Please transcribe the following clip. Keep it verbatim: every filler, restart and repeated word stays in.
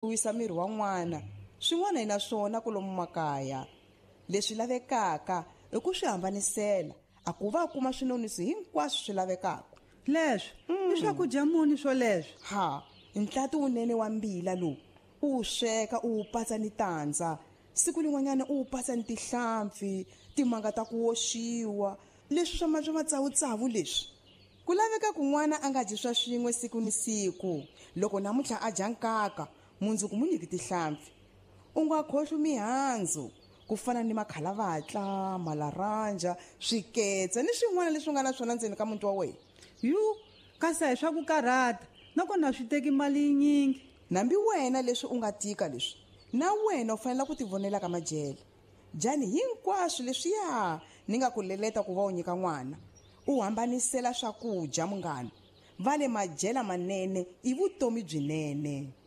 wisa miri wa n'wana swin'wana hi na swona ku lomu makaya leswi lavekaka i ku swi hambanisela a ku va kuma swinonisi hinkwaswo swi lavekaka leswi i swakudya muni swo leswi ha ntlati wunene wa mbila lowu u sweka u patsa ni tandza siku lin'wanyana u patsa ni tihlampfi timanga ta ku oxiwa leswi swa swa matsawutsawu leswi ku laveka ku n'wana a nga dyi swa swin'we siku ni siku loko namuntlha a dya nkaka mundzuku mu nyiki tihlampfi u nga khohlwi mihandzu ku fana ni makalavatla malaranja swiketsa ni swin'wana leswi nga na swona ndzeni ka muti wa wena yu kasi hi swa ku karhata nakona swi teki mali yinyingi nambi wena leswi u nga tika leswi na wena u fanele ku tivonela ka majele jani hinkwaswo leswiya ni nga ku leleta ku va u nyika n'wana u hambanisela swakudya munghana va le majela manene i vutomi byinene